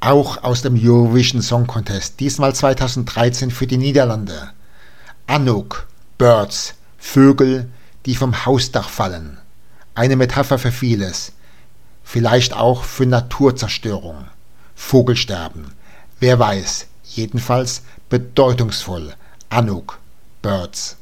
Auch aus dem Eurovision Song Contest, diesmal 2013 für die Niederlande. Anouk, Birds, Vögel, die vom Hausdach fallen. Eine Metapher für vieles. Vielleicht auch für Naturzerstörung. Vogelsterben. Wer weiß. Jedenfalls bedeutungsvoll. Anouk, Birds.